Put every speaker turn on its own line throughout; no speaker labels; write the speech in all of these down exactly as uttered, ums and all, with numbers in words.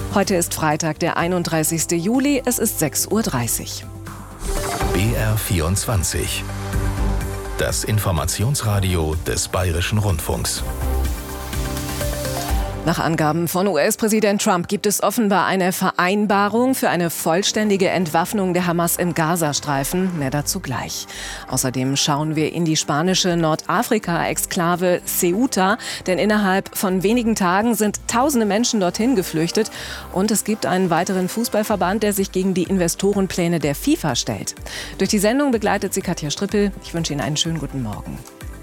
Heute ist Freitag, der einunddreißigste Juli. Es ist sechs Uhr dreißig.
B R vierundzwanzig. Das Informationsradio des Bayerischen Rundfunks.
Nach Angaben von U S-Präsident Trump gibt es offenbar eine Vereinbarung für eine vollständige Entwaffnung der Hamas im Gazastreifen. Mehr dazu gleich. Außerdem schauen wir in die spanische Nordafrika-Exklave Ceuta, denn innerhalb von wenigen Tagen sind tausende Menschen dorthin geflüchtet. Und es gibt einen weiteren Fußballverband, der sich gegen die Investorenpläne der FIFA stellt. Durch die Sendung begleitet sie Katja Strippel. Ich wünsche Ihnen einen schönen guten Morgen.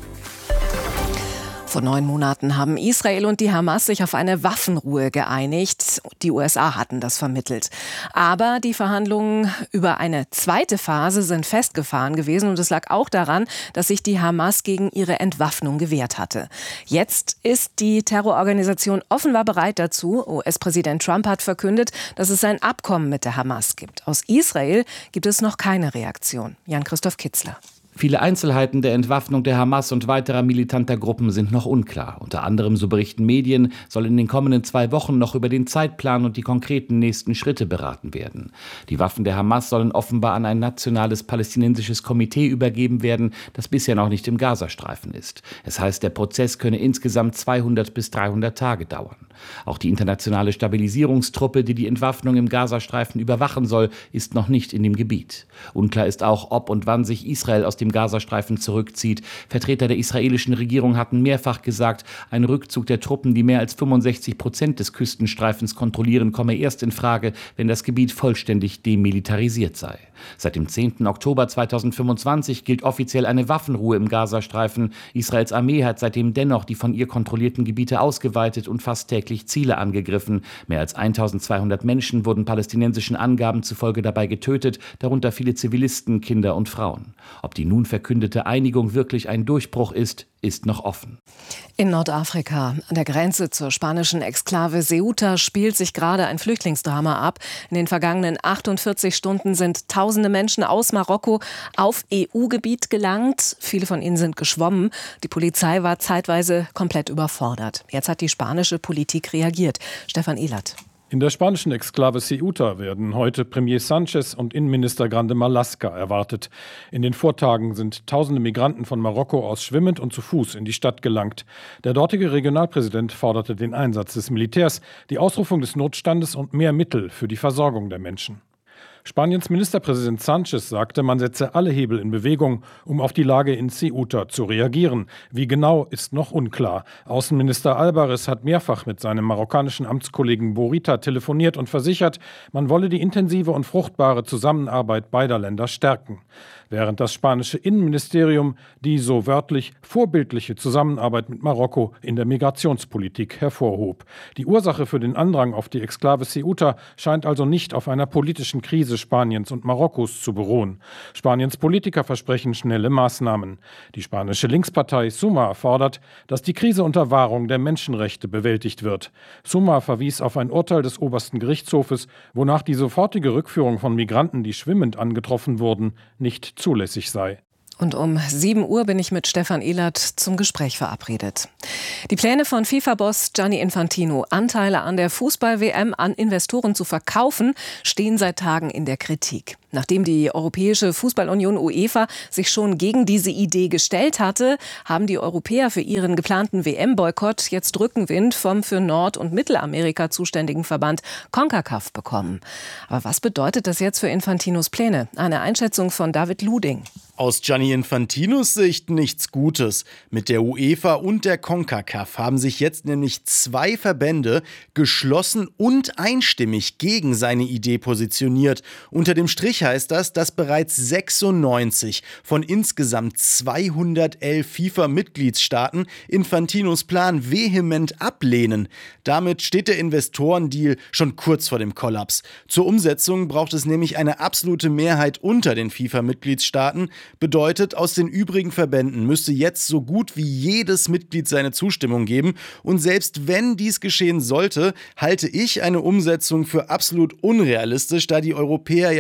Vor neun Monaten haben Israel und die Hamas sich auf eine Waffenruhe geeinigt. Die U S A hatten das vermittelt. Aber die Verhandlungen über eine zweite Phase sind festgefahren gewesen. Und es lag auch daran, dass sich die Hamas gegen ihre Entwaffnung gewehrt hatte. Jetzt ist die Terrororganisation offenbar bereit dazu. U S-Präsident Trump hat verkündet, dass es ein Abkommen mit der Hamas gibt. Aus Israel gibt es noch keine Reaktion. Jan-Christoph Kitzler.
Viele Einzelheiten der Entwaffnung der Hamas und weiterer militanter Gruppen sind noch unklar. Unter anderem, so berichten Medien, soll in den kommenden zwei Wochen noch über den Zeitplan und die konkreten nächsten Schritte beraten werden. Die Waffen der Hamas sollen offenbar an ein nationales palästinensisches Komitee übergeben werden, das bisher noch nicht im Gazastreifen ist. Es heißt, der Prozess könne insgesamt zweihundert bis dreihundert Tage dauern. Auch die internationale Stabilisierungstruppe, die die Entwaffnung im Gazastreifen überwachen soll, ist noch nicht in dem Gebiet. Unklar ist auch, ob und wann sich Israel aus dem Gazastreifen zurückzieht. Vertreter der israelischen Regierung hatten mehrfach gesagt, ein Rückzug der Truppen, die mehr als fünfundsechzig Prozent des Küstenstreifens kontrollieren, komme erst in Frage, wenn das Gebiet vollständig demilitarisiert sei. Seit dem zehnten Oktober zweitausendfünfundzwanzig gilt offiziell eine Waffenruhe im Gazastreifen. Israels Armee hat seitdem dennoch die von ihr kontrollierten Gebiete ausgeweitet und fast täglich Ziele angegriffen. Mehr als eintausendzweihundert Menschen wurden palästinensischen Angaben zufolge dabei getötet, darunter viele Zivilisten, Kinder und Frauen. Ob die nun verkündete Einigung wirklich ein Durchbruch ist, ist noch offen.
In Nordafrika, an der Grenze zur spanischen Exklave Ceuta, spielt sich gerade ein Flüchtlingsdrama ab. In den vergangenen achtundvierzig Stunden sind tausende Menschen aus Marokko auf E U-Gebiet gelangt. Viele von ihnen sind geschwommen. Die Polizei war zeitweise komplett überfordert. Jetzt hat die spanische Politik reagiert. Stefan Ehlert.
In der spanischen Exklave Ceuta werden heute Premier Sánchez und Innenminister Grande Marlaska erwartet. In den Vortagen sind tausende Migranten von Marokko aus schwimmend und zu Fuß in die Stadt gelangt. Der dortige Regionalpräsident forderte den Einsatz des Militärs, die Ausrufung des Notstandes und mehr Mittel für die Versorgung der Menschen. Spaniens Ministerpräsident Sánchez sagte, man setze alle Hebel in Bewegung, um auf die Lage in Ceuta zu reagieren. Wie genau, ist noch unklar. Außenminister Álvarez hat mehrfach mit seinem marokkanischen Amtskollegen Borita telefoniert und versichert, man wolle die intensive und fruchtbare Zusammenarbeit beider Länder stärken. Während das spanische Innenministerium die so wörtlich vorbildliche Zusammenarbeit mit Marokko in der Migrationspolitik hervorhob. Die Ursache für den Andrang auf die Exklave Ceuta scheint also nicht auf einer politischen Krise Spaniens und Marokkos zu beruhen. Spaniens Politiker versprechen schnelle Maßnahmen. Die spanische Linkspartei Sumar fordert, dass die Krise unter Wahrung der Menschenrechte bewältigt wird. Sumar verwies auf ein Urteil des obersten Gerichtshofes, wonach die sofortige Rückführung von Migranten, die schwimmend angetroffen wurden, nicht zulässig sei.
Und um sieben Uhr bin ich mit Stefan Ehlert zum Gespräch verabredet. Die Pläne von FIFA-Boss Gianni Infantino, Anteile an der Fußball-W M an Investoren zu verkaufen, stehen seit Tagen in der Kritik. Nachdem die Europäische Fußballunion UEFA sich schon gegen diese Idee gestellt hatte, haben die Europäer für ihren geplanten W M-Boykott jetzt Rückenwind vom für Nord- und Mittelamerika zuständigen Verband CONCACAF bekommen. Aber was bedeutet das jetzt für Infantinos Pläne? Eine Einschätzung von David Luding.
Aus Gianni Infantinos Sicht nichts Gutes. Mit der UEFA und der CONCACAF haben sich jetzt nämlich zwei Verbände geschlossen und einstimmig gegen seine Idee positioniert. Unter dem Strich heißt das, dass bereits sechsundneunzig von insgesamt zweihundertelf FIFA-Mitgliedsstaaten Infantinos Plan vehement ablehnen. Damit steht der Investorendeal schon kurz vor dem Kollaps. Zur Umsetzung braucht es nämlich eine absolute Mehrheit unter den FIFA-Mitgliedsstaaten. Bedeutet, aus den übrigen Verbänden müsste jetzt so gut wie jedes Mitglied seine Zustimmung geben. Und selbst wenn dies geschehen sollte, halte ich eine Umsetzung für absolut unrealistisch, da die Europäer ja schon mit einem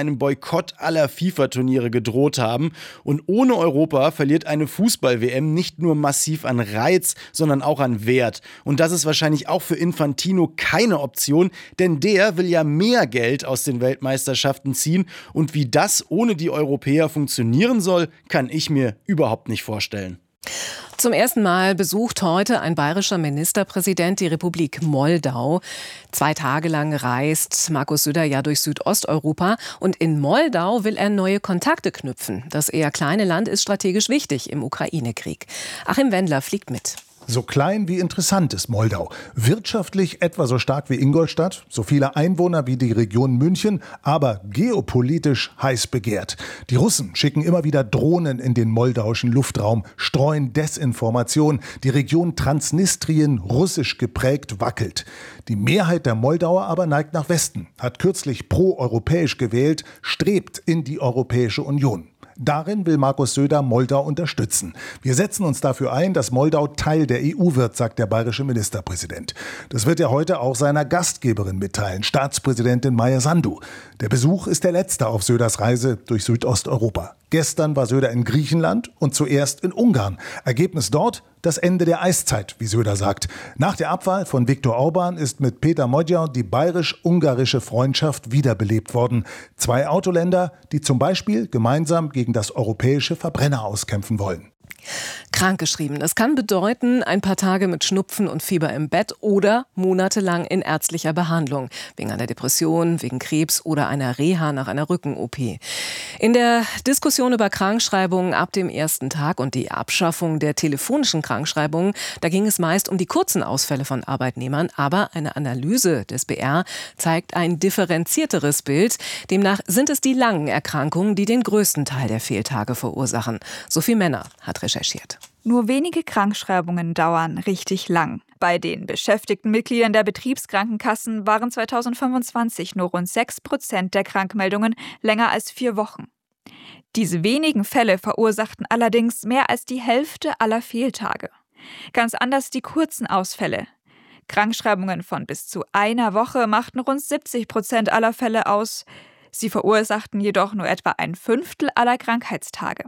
einem Boykott aller FIFA-Turniere gedroht haben. Und ohne Europa verliert eine Fußball-W M nicht nur massiv an Reiz, sondern auch an Wert. Und das ist wahrscheinlich auch für Infantino keine Option, denn der will ja mehr Geld aus den Weltmeisterschaften ziehen. Und wie das ohne die Europäer funktionieren soll, kann ich mir überhaupt nicht vorstellen.
Zum ersten Mal besucht heute ein bayerischer Ministerpräsident die Republik Moldau. Zwei Tage lang reist Markus Söder ja durch Südosteuropa und in Moldau will er neue Kontakte knüpfen. Das eher kleine Land ist strategisch wichtig im Ukraine-Krieg. Achim Wendler fliegt mit.
So klein wie interessant ist Moldau. Wirtschaftlich etwa so stark wie Ingolstadt, so viele Einwohner wie die Region München, aber geopolitisch heiß begehrt. Die Russen schicken immer wieder Drohnen in den moldauischen Luftraum, streuen Desinformation. Die Region Transnistrien, russisch geprägt, wackelt. Die Mehrheit der Moldauer aber neigt nach Westen, hat kürzlich pro-europäisch gewählt, strebt in die Europäische Union. Darin will Markus Söder Moldau unterstützen. Wir setzen uns dafür ein, dass Moldau Teil der E U wird, sagt der bayerische Ministerpräsident. Das wird er heute auch seiner Gastgeberin mitteilen, Staatspräsidentin Maia Sandu. Der Besuch ist der letzte auf Söders Reise durch Südosteuropa. Gestern war Söder in Griechenland und zuerst in Ungarn. Ergebnis dort: das Ende der Eiszeit, wie Söder sagt. Nach der Abwahl von Viktor Orban ist mit Peter Magyar die bayerisch-ungarische Freundschaft wiederbelebt worden. Zwei Autoländer, die zum Beispiel gemeinsam gegen das europäische Verbrenner auskämpfen wollen.
Krankgeschrieben. Das kann bedeuten, ein paar Tage mit Schnupfen und Fieber im Bett oder monatelang in ärztlicher Behandlung. Wegen einer Depression, wegen Krebs oder einer Reha nach einer Rücken-O P. In der Diskussion über Krankschreibungen ab dem ersten Tag und die Abschaffung der telefonischen Krankschreibungen, da ging es meist um die kurzen Ausfälle von Arbeitnehmern. Aber eine Analyse des B R zeigt ein differenzierteres Bild. Demnach sind es die langen Erkrankungen, die den größten Teil der Fehltage verursachen. Sophie Männer hat recherchiert.
Nur wenige Krankschreibungen dauern richtig lang. Bei den beschäftigten Mitgliedern der Betriebskrankenkassen waren zweitausendfünfundzwanzig nur rund sechs Prozent der Krankmeldungen länger als vier Wochen. Diese wenigen Fälle verursachten allerdings mehr als die Hälfte aller Fehltage. Ganz anders die kurzen Ausfälle. Krankschreibungen von bis zu einer Woche machten rund siebzig Prozent aller Fälle aus. Sie verursachten jedoch nur etwa ein Fünftel aller Krankheitstage.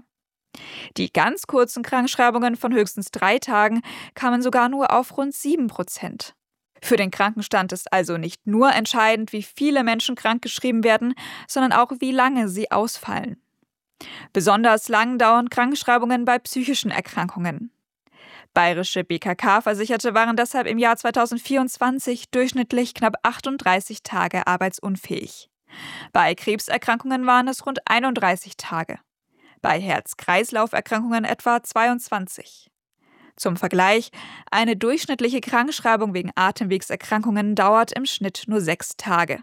Die ganz kurzen Krankschreibungen von höchstens drei Tagen kamen sogar nur auf rund sieben Prozent. Für den Krankenstand ist also nicht nur entscheidend, wie viele Menschen krankgeschrieben werden, sondern auch, wie lange sie ausfallen. Besonders lang dauern Krankschreibungen bei psychischen Erkrankungen. Bayerische B K K-Versicherte waren deshalb im Jahr zweitausendvierundzwanzig durchschnittlich knapp achtunddreißig Tage arbeitsunfähig. Bei Krebserkrankungen waren es rund einunddreißig Tage. Bei Herz-Kreislauf-Erkrankungen etwa zweiundzwanzig. Zum Vergleich, eine durchschnittliche Krankschreibung wegen Atemwegserkrankungen dauert im Schnitt nur sechs Tage.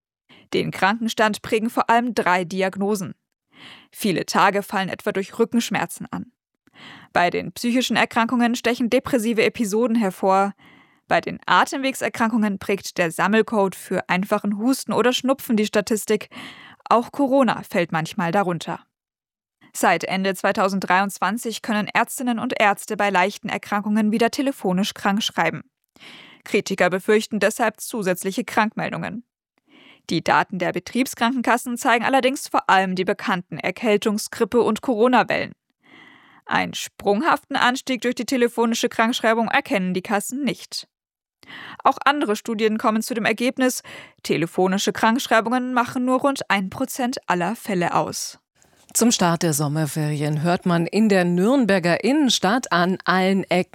Den Krankenstand prägen vor allem drei Diagnosen. Viele Tage fallen etwa durch Rückenschmerzen an. Bei den psychischen Erkrankungen stechen depressive Episoden hervor. Bei den Atemwegserkrankungen prägt der Sammelcode für einfachen Husten oder Schnupfen die Statistik. Auch Corona fällt manchmal darunter. Seit Ende zweitausenddreiundzwanzig können Ärztinnen und Ärzte bei leichten Erkrankungen wieder telefonisch krankschreiben. Kritiker befürchten deshalb zusätzliche Krankmeldungen. Die Daten der Betriebskrankenkassen zeigen allerdings vor allem die bekannten Erkältungs-, Grippe- und Corona-Wellen. Einen sprunghaften Anstieg durch die telefonische Krankschreibung erkennen die Kassen nicht. Auch andere Studien kommen zu dem Ergebnis, telefonische Krankschreibungen machen nur rund ein Prozent aller Fälle aus.
Zum Start der Sommerferien hört man in der Nürnberger Innenstadt an allen Ecken